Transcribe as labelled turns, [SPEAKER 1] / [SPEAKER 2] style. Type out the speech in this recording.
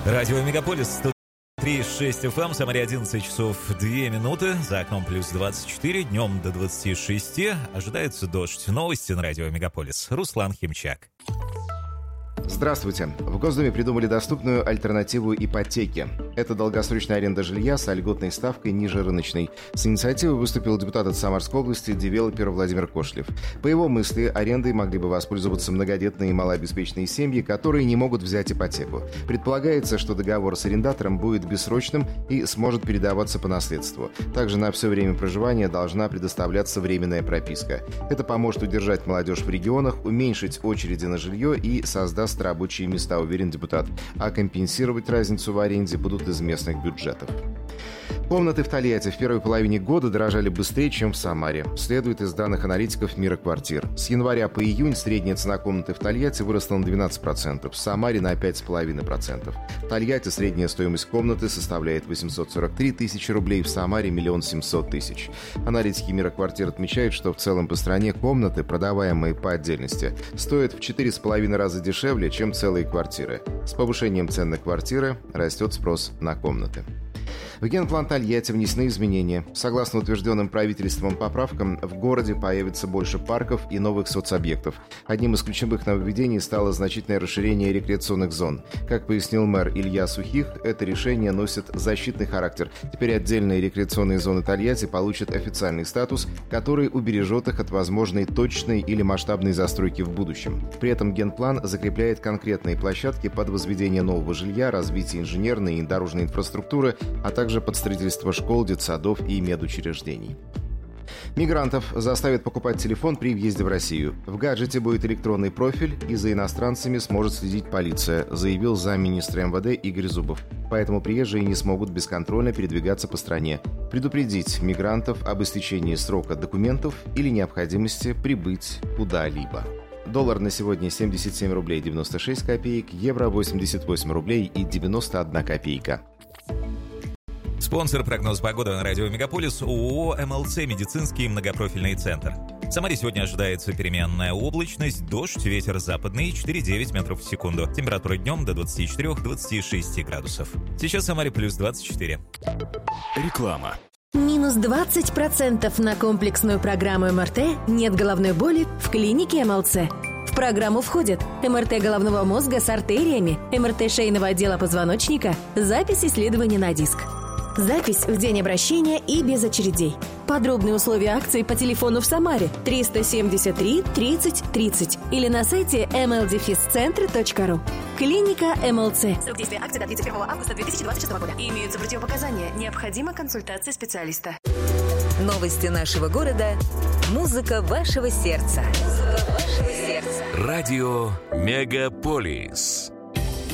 [SPEAKER 1] Радио Мегаполис 103.6 FM, Самаре 11 часов 2 минуты, за окном плюс 24, днем до 26, ожидается дождь. Новости на Радио Мегаполис. Руслан Химчак.
[SPEAKER 2] Здравствуйте. В Госдуме придумали доступную альтернативу ипотеке. Это долгосрочная аренда жилья с льготной ставкой ниже рыночной. С инициативой выступил депутат от Самарской области, девелопер Владимир Кошлев. По его мысли, арендой могли бы воспользоваться многодетные и малообеспеченные семьи, которые не могут взять ипотеку. Предполагается, что договор с арендатором будет бессрочным и сможет передаваться по наследству. Также на все время проживания должна предоставляться временная прописка. Это поможет удержать молодежь в регионах, уменьшить очереди на жилье и создаст рабочие места, уверен депутат. А компенсировать разницу в аренде будут из местных бюджетов. Комнаты в Тольятти в первой половине года дорожали быстрее, чем в Самаре. Следует из данных аналитиков Мира квартир. С января по июнь средняя цена комнаты в Тольятти выросла на 12%, в Самаре на 5,5%. В Тольятти средняя стоимость комнаты составляет 843 тысячи рублей, в Самаре – 1 700 000. Аналитики Мира квартир отмечают, что в целом по стране комнаты, продаваемые по отдельности, стоят в 4,5 раза дешевле, чем целые квартиры. С повышением цен на квартиры растет спрос на комнаты. В генплан Тольятти внесены изменения. Согласно утвержденным правительством поправкам, в городе появится больше парков и новых соцобъектов. Одним из ключевых нововведений стало значительное расширение рекреационных зон. Как пояснил мэр Илья Сухих, это решение носит защитный характер. Теперь отдельные рекреационные зоны Тольятти получат официальный статус, который убережет их от возможной точной или масштабной застройки в будущем. При этом генплан закрепляет конкретные площадки под возведение нового жилья, развитие инженерной и дорожной инфраструктуры, а также под строительство школ, детсадов и медучреждений. Мигрантов заставят покупать телефон при въезде в Россию. В гаджете будет электронный профиль, и за иностранцами сможет следить полиция, заявил замминистра МВД Игорь Зубов. Поэтому приезжие не смогут бесконтрольно передвигаться по стране. Предупредить мигрантов об истечении срока документов или необходимости прибыть куда-либо. Доллар на сегодня 77 рублей 96 копеек, евро 88 рублей и 91 копейка.
[SPEAKER 1] Спонсор прогноз погоды на Радио Мегаполис ООО «МЛЦ. Медицинский многопрофильный центр». В Самаре сегодня ожидается переменная облачность, дождь, ветер западный 4,9 метров в секунду. Температура днем до 24-26 градусов. Сейчас в Самаре плюс 24.
[SPEAKER 3] Реклама.
[SPEAKER 4] Минус 20% на комплексную программу МРТ «Нет головной боли» в клинике МЛЦ. В программу входят МРТ головного мозга с артериями, МРТ шейного отдела позвоночника, запись исследования на диск. Запись в день обращения и без очередей. Подробные условия акции по телефону в Самаре 373 30 30 или на сайте mldefiscentre.ru. Клиника МЛЦ. Срок действия акции до 31 августа 2026 года. Имеются противопоказания. Необходима консультация специалиста.
[SPEAKER 5] Новости нашего города. Музыка вашего сердца.
[SPEAKER 3] Радио Мегаполис.